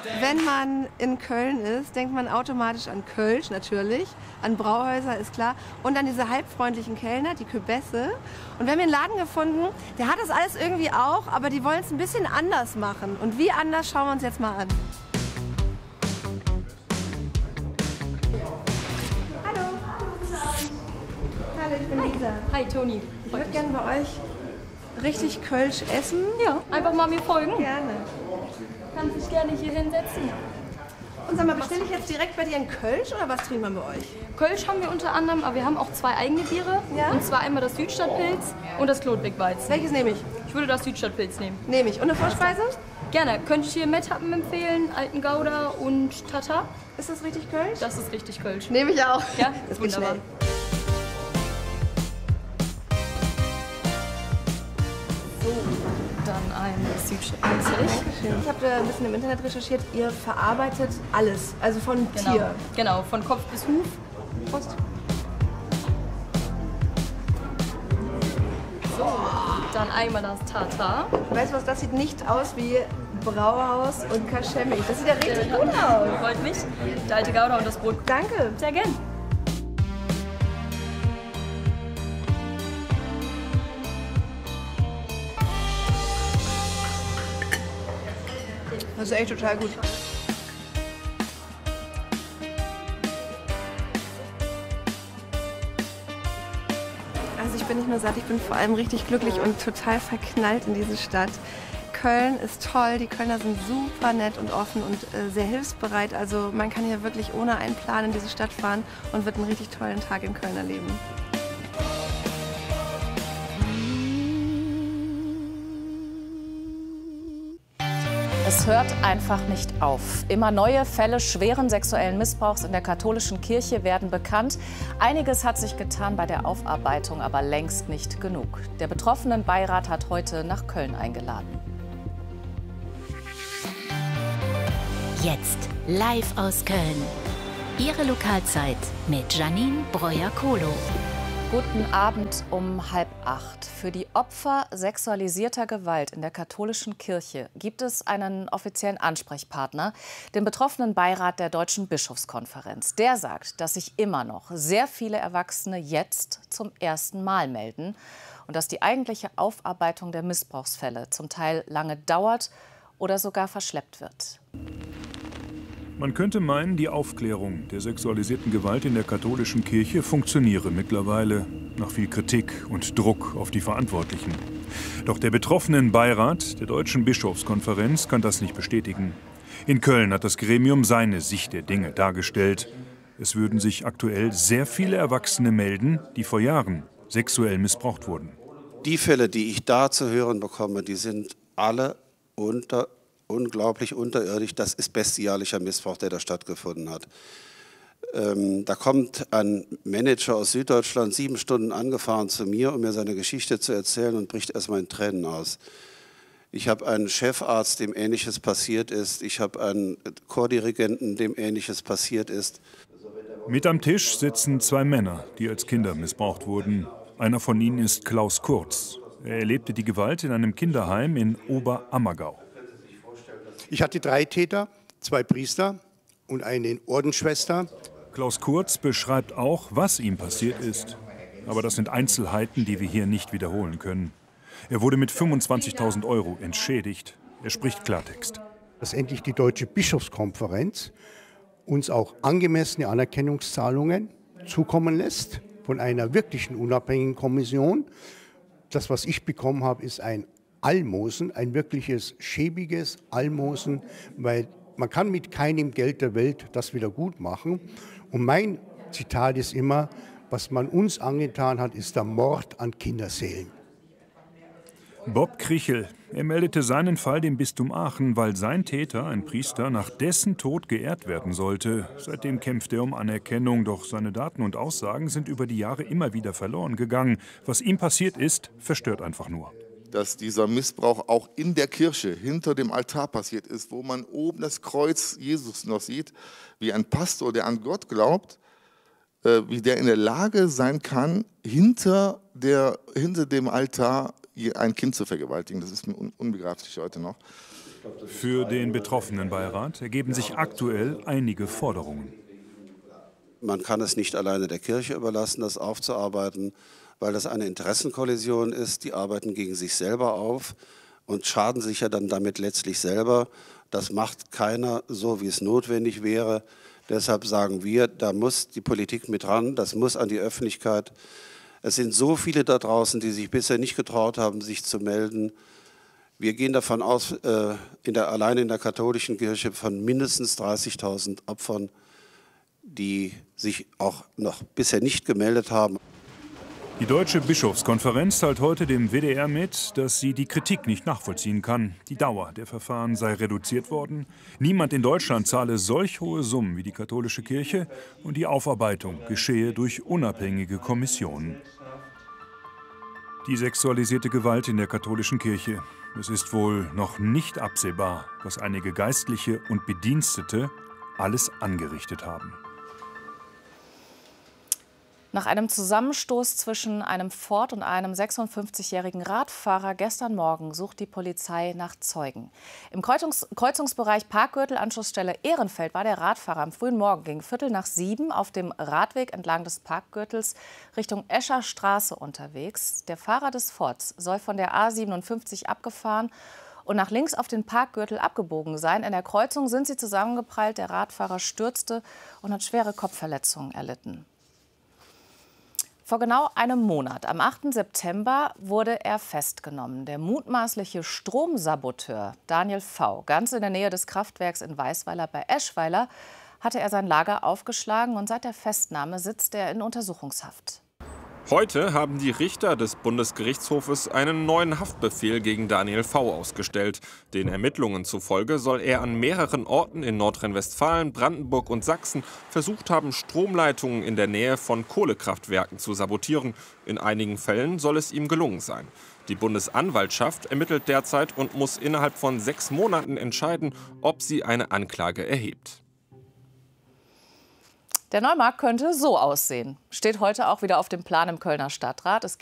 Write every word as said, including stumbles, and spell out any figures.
Wenn man in Köln ist, denkt man automatisch an Kölsch natürlich, an Brauhäuser, ist klar, und an diese halbfreundlichen Kellner, die Köbesse. Und wir haben hier einen Laden gefunden, der hat das alles irgendwie auch, aber die wollen es ein bisschen anders machen. Und wie anders, schauen wir uns jetzt mal an. Hallo. Hallo, ich bin Lisa. Hi, Toni. Ich würde gerne bei euch richtig Kölsch essen. Ja, einfach mal mir folgen. Gerne. Kannst dich gerne hier hinsetzen. Und sag mal, bestelle ich jetzt direkt bei dir einen Kölsch oder was trinkt man bei euch? Kölsch haben wir unter anderem, aber wir haben auch zwei eigene Biere. Ja? Und zwar einmal das Südstadtpilz und das Klotwigweizen. Welches nehme ich? Ich würde das Südstadtpilz nehmen. Nehme ich. Und eine Vorspeise? Gerne. Könnte ich hier Metthappen empfehlen, alten Gouda und Tata. Ist das richtig Kölsch? Das ist richtig Kölsch. Nehme ich auch. Ja, das ist wunderbar. Schnell. Dann ein Südstadtpilz. Ich habe ein bisschen im Internet recherchiert. Ihr verarbeitet alles, also von Genau. Tier. Genau, von Kopf bis Huf. Prost. So, dann einmal das Tata. Weißt du was, das sieht nicht aus wie Brauhaus und Kaschemmich. Das sieht ja richtig gut aus. Freut mich. Der alte Gouda und das Brot. Danke. Sehr gern. Das ist echt total gut. Also ich bin nicht nur satt, ich bin vor allem richtig glücklich und total verknallt in diese Stadt. Köln ist toll, die Kölner sind super nett und offen und äh, sehr hilfsbereit. Also man kann hier wirklich ohne einen Plan in diese Stadt fahren und wird einen richtig tollen Tag in Köln erleben. Es hört einfach nicht auf. Immer neue Fälle schweren sexuellen Missbrauchs in der katholischen Kirche werden bekannt. Einiges hat sich getan bei der Aufarbeitung, aber längst nicht genug. Der Betroffenenbeirat hat heute nach Köln eingeladen. Jetzt live aus Köln. Ihre Lokalzeit mit Janine Breuer-Kohlo. Guten Abend um halb acht. Für die Opfer sexualisierter Gewalt in der katholischen Kirche gibt es einen offiziellen Ansprechpartner, den Betroffenenbeirat der Deutschen Bischofskonferenz. Der sagt, dass sich immer noch sehr viele Erwachsene jetzt zum ersten Mal melden und dass die eigentliche Aufarbeitung der Missbrauchsfälle zum Teil lange dauert oder sogar verschleppt wird. Man könnte meinen, die Aufklärung der sexualisierten Gewalt in der katholischen Kirche funktioniere mittlerweile nach viel Kritik und Druck auf die Verantwortlichen. Doch der Betroffenenbeirat der Deutschen Bischofskonferenz kann das nicht bestätigen. In Köln hat das Gremium seine Sicht der Dinge dargestellt. Es würden sich aktuell sehr viele Erwachsene melden, die vor Jahren sexuell missbraucht wurden. Die Fälle, die ich da zu hören bekomme, die sind alle unter unglaublich unterirdisch. Das ist bestialischer Missbrauch, der da stattgefunden hat. Ähm, da kommt ein Manager aus Süddeutschland sieben Stunden angefahren zu mir, um mir seine Geschichte zu erzählen und bricht erstmal in Tränen aus. Ich habe einen Chefarzt, dem Ähnliches passiert ist. Ich habe einen Chordirigenten, dem Ähnliches passiert ist. Mit am Tisch sitzen zwei Männer, die als Kinder missbraucht wurden. Einer von ihnen ist Klaus Kurz. Er erlebte die Gewalt in einem Kinderheim in Oberammergau. Ich hatte drei Täter, zwei Priester und eine Ordensschwester. Klaus Kurz beschreibt auch, was ihm passiert ist. Aber das sind Einzelheiten, die wir hier nicht wiederholen können. Er wurde mit fünfundzwanzigtausend Euro entschädigt. Er spricht Klartext. Dass endlich die Deutsche Bischofskonferenz uns auch angemessene Anerkennungszahlungen zukommen lässt von einer wirklichen unabhängigen Kommission. Das, was ich bekommen habe, ist ein Almosen, ein wirkliches schäbiges Almosen, weil man kann mit keinem Geld der Welt das wieder gut machen. Und mein Zitat ist immer, was man uns angetan hat, ist der Mord an Kinderseelen. Bob Krichel, er meldete seinen Fall dem Bistum Aachen, weil sein Täter, ein Priester, nach dessen Tod geehrt werden sollte. Seitdem kämpft er um Anerkennung, doch seine Daten und Aussagen sind über die Jahre immer wieder verloren gegangen. Was ihm passiert ist, verstört einfach nur. Dass dieser Missbrauch auch in der Kirche hinter dem Altar passiert ist, wo man oben das Kreuz Jesus noch sieht, wie ein Pastor, der an Gott glaubt, äh, wie der in der Lage sein kann, hinter, der, hinter dem Altar ein Kind zu vergewaltigen. Das ist mir un- unbegreiflich heute noch. Für den betroffenen Beirat ergeben sich aktuell einige Forderungen. Man kann es nicht alleine der Kirche überlassen, das aufzuarbeiten, weil das eine Interessenkollision ist. Die arbeiten gegen sich selber auf und schaden sich ja dann damit letztlich selber. Das macht keiner so, wie es notwendig wäre. Deshalb sagen wir, da muss die Politik mit ran, das muss an die Öffentlichkeit. Es sind so viele da draußen, die sich bisher nicht getraut haben, sich zu melden. Wir gehen davon aus, äh, in der, allein in der katholischen Kirche von mindestens dreißigtausend Opfern, die sich auch noch bisher nicht gemeldet haben. Die Deutsche Bischofskonferenz teilt heute dem W D R mit, dass sie die Kritik nicht nachvollziehen kann. Die Dauer der Verfahren sei reduziert worden. Niemand in Deutschland zahle solch hohe Summen wie die katholische Kirche und die Aufarbeitung geschehe durch unabhängige Kommissionen. Die sexualisierte Gewalt in der katholischen Kirche. Es ist wohl noch nicht absehbar, was einige Geistliche und Bedienstete alles angerichtet haben. Nach einem Zusammenstoß zwischen einem Ford und einem sechsundfünfzigjährigen Radfahrer gestern Morgen sucht die Polizei nach Zeugen. Im Kreuzungs Kreuzungsbereich Parkgürtel, Anschlussstelle Ehrenfeld, war der Radfahrer am frühen Morgen gegen Viertel nach sieben auf dem Radweg entlang des Parkgürtels Richtung Escher Straße unterwegs. Der Fahrer des Fords soll von der A siebenundfünfzig abgefahren und nach links auf den Parkgürtel abgebogen sein. In der Kreuzung sind sie zusammengeprallt. Der Radfahrer stürzte und hat schwere Kopfverletzungen erlitten. Vor genau einem Monat, am achten September, wurde er festgenommen. Der mutmaßliche Stromsaboteur Daniel V., ganz in der Nähe des Kraftwerks in Weisweiler bei Eschweiler, hatte er sein Lager aufgeschlagen und seit der Festnahme sitzt er in Untersuchungshaft. Heute haben die Richter des Bundesgerichtshofes einen neuen Haftbefehl gegen Daniel V. ausgestellt. Den Ermittlungen zufolge soll er an mehreren Orten in Nordrhein-Westfalen, Brandenburg und Sachsen versucht haben, Stromleitungen in der Nähe von Kohlekraftwerken zu sabotieren. In einigen Fällen soll es ihm gelungen sein. Die Bundesanwaltschaft ermittelt derzeit und muss innerhalb von sechs Monaten entscheiden, ob sie eine Anklage erhebt. Der Neumarkt könnte so aussehen. Steht heute auch wieder auf dem Plan im Kölner Stadtrat. Es